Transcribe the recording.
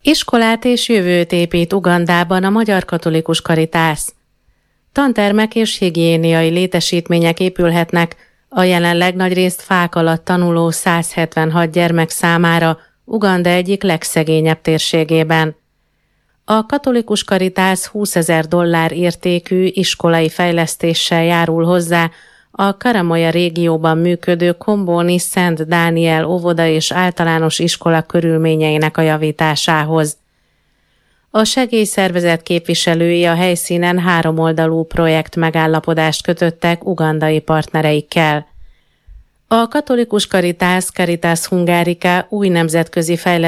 Iskolát és jövőt épít Ugandában a Magyar Katolikus Karitász. Tantermek és higiéniai létesítmények épülhetnek a jelenleg nagyrészt fák alatt tanuló 176 gyermek számára Uganda egyik legszegényebb térségében. A Katolikus Karitász $20,000 értékű iskolai fejlesztéssel járul hozzá a Karamoja régióban működő Kombóni Szent Dániel óvoda és általános iskola körülményeinek a javításához. A segélyszervezet képviselői a helyszínen 3-oldalú projekt megállapodást kötöttek ugandai partnereikkel. A Katolikus Karitász Caritas Hungarica új nemzetközi fejlesztési